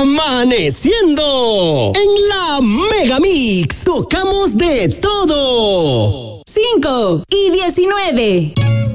Amaneciendo en la Mega Mix. Tocamos de todo. 5:19.